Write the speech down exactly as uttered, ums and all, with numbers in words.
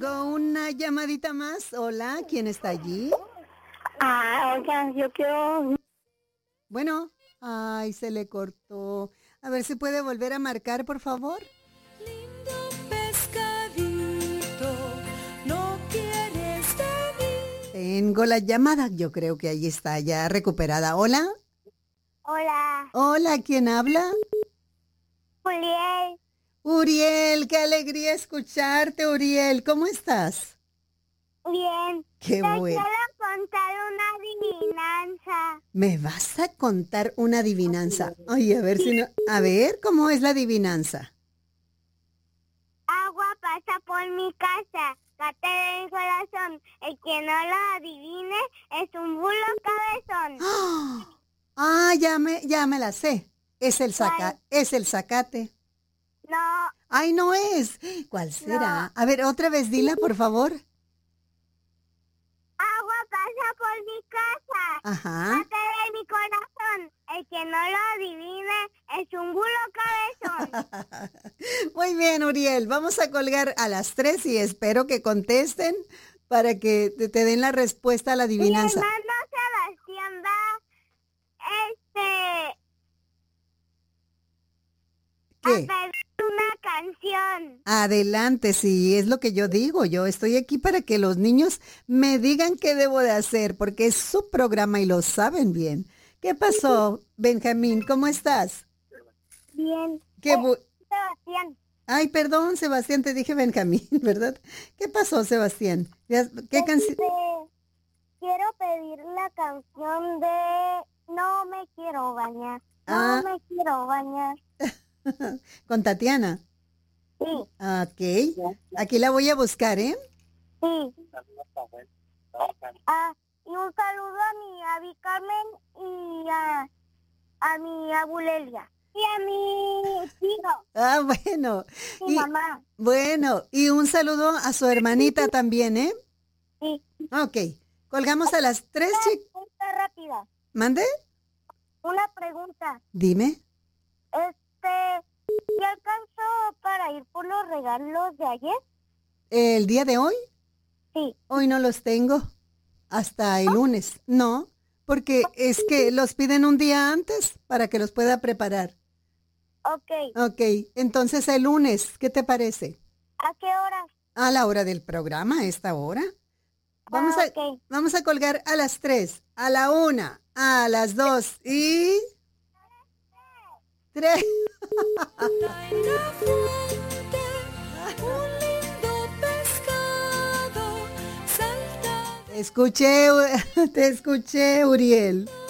tengo una llamadita más. Hola, ¿quién está allí? Ah, oigan, yo quiero... Bueno, ay, se le cortó. A ver si puede volver a marcar, por favor. Lindo pescadito, no quieres venir. Tengo la llamada, yo creo que ahí está, ya recuperada. Hola, Hola, hola, ¿quién habla? Julián. Uriel, qué alegría escucharte, Uriel. ¿Cómo estás? Bien. Qué Te bueno. quiero contar una adivinanza. ¿Me vas a contar una adivinanza? Ay, a ver si no... A ver, ¿cómo es la adivinanza? Agua pasa por mi casa, cate del corazón. El que no lo adivine es un bulo cabezón. ¡Ah! Ah, ya me, ya me la sé. Es el saca, es el zacate. No, Ay, no es. ¿Cuál será? A ver, otra vez dila, por favor. agua pasa por mi casa, Ajá. cate de mi corazón. El que no lo adivine es un bulo cabezón. Muy bien, Uriel. Vamos a colgar a las tres y espero que contesten para que te, te den la respuesta a la Mi adivinanza. hermano Sebastián va, este, a ¿Qué? pedir una canción. Adelante, sí, es lo que yo digo. Yo estoy aquí para que los niños me digan qué debo de hacer, porque es su programa y lo saben bien. ¿Qué pasó, Benjamín? ¿Cómo estás? Bien. Qué Eh, bu- Sebastián, Ay, perdón, Sebastián, te dije Benjamín, ¿verdad? ¿Qué pasó, Sebastián? Ya- ¿Qué canción? este, quiero pedir la canción de No me quiero bañar. No Ah. me quiero bañar. Con Tatiana. Sí, Ok, aquí la voy a buscar, ¿eh? sí. Ah, y un saludo a mi Abby Carmen y a, a mi abuelia. Y a mi tío, Ah, bueno. mi Y, mamá. bueno, y un saludo a su hermanita también, ¿eh? Sí. Ok, colgamos a las tres, Una chicos. pregunta rápida. ¿Mande? Una pregunta. Dime. Este, ¿ya alcanzó para ir por los regalos de ayer? ¿El día de hoy? Sí. Hoy no los tengo. Hasta el lunes. No, porque es que los piden un día antes para que los pueda preparar. Ok. Ok, entonces el lunes, ¿qué te parece? ¿A qué hora? A la hora del programa, a esta hora. Vamos Ah, a, ok. vamos a colgar a las tres, a la una, a las dos y... tres. Está en la fuente un lindo pescado, salta Te escuché, te escuché, Uriel.